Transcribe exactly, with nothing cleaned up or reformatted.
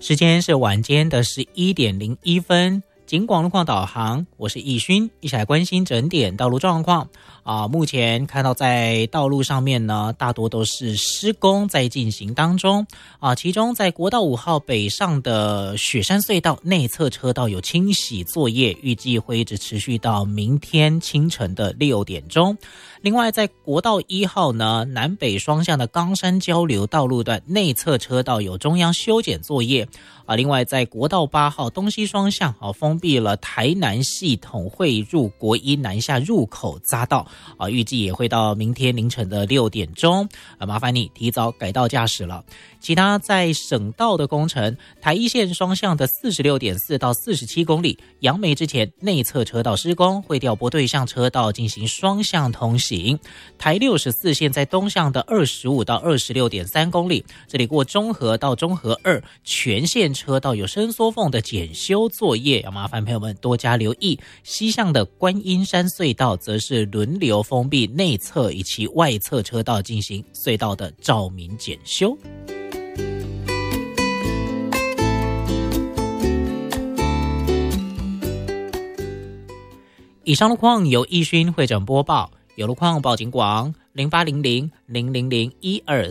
时间是晚间的十一点零一分。警广路况导航，我是易勋，一起来关心整点道路状况啊。目前看到在道路上面呢，大多都是施工在进行当中啊。其中在国道五号北上的雪山隧道内侧车道有清洗作业，预计会一直持续到明天清晨的六点钟。另外，在国道一号呢，南北双向的冈山交流道路段内侧车道有中央修剪作业啊。另外，在国道八号东西双向啊，封闭了台南系统汇入国一南下入口匝道啊，预计也会到明天凌晨的六点钟啊，麻烦你提早改道驾驶了。其他在省道的工程，台一线双向的 四十六点四 到四十七公里，杨梅之前内侧车道施工，会调拨对向车道进行双向通行。台六十四线在东向的二十五到二十六点三公里，这里过中和到中和二全线车道有伸缩缝的检修作业，要麻烦朋友们多加留意。西向的观音山隧道则是轮流封闭内侧以及外侧车道进行隧道的照明检修。以上路况由易勋会诊播报，有路况报警广零八零零零零零一二